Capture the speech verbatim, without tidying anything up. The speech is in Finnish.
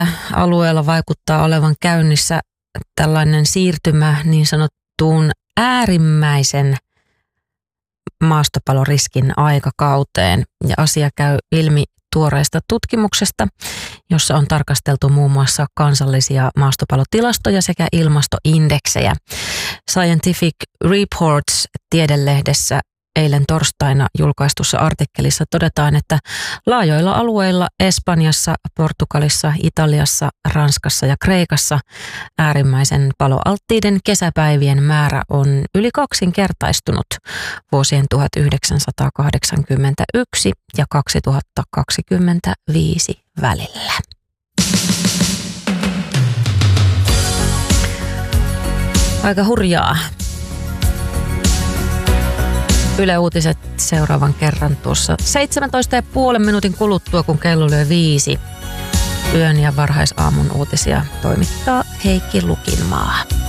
alueella vaikuttaa olevan käynnissä tällainen siirtymä niin sanottuun äärimmäisen maastopaloriskin aikakauteen. Ja asia käy ilmi tuoreesta tutkimuksesta, jossa on tarkasteltu muun muassa kansallisia maastopalotilastoja sekä ilmastoindeksejä. Scientific Reports -tiedelehdessä eilen torstaina julkaistussa artikkelissa todetaan, että laajoilla alueilla Espanjassa, Portugalissa, Italiassa, Ranskassa ja Kreikassa äärimmäisen paloalttiiden kesäpäivien määrä on yli kaksinkertaistunut vuosien tuhatyhdeksänsataakahdeksankymmentäyksi ja kaksituhattakaksikymmentäviisi välillä. Aika hurjaa. Yle Uutiset seuraavan kerran tuossa seitsemäntoista ja puolen minuutin kuluttua, kun kello lyö viisi. Yön ja varhaisaamun uutisia toimittaa Heikki Lukinmaa.